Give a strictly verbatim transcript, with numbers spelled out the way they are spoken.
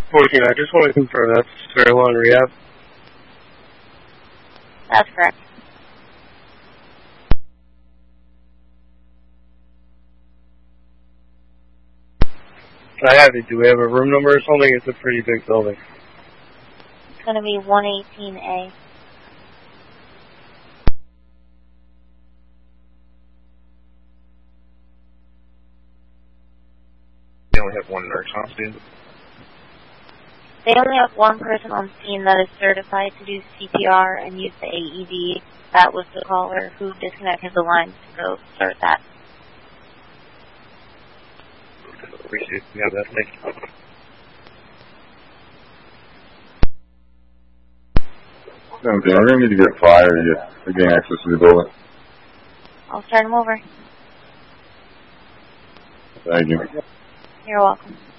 fourteen, I just want to confirm that's Fairlawn Rehab. That's correct. I have it. Do we have a room number or something? It's a pretty big building. It's going to be one eighteen A. They only have one nurse on scene? They only have one person on scene that is certified to do C P R and use the A E D. That was the caller who disconnected the lines to go start that. Appreciate you have that. Thank you. Okay, we're going to need to get fire to get, to gain access to the building. I'll start him over. Thank you. You're welcome.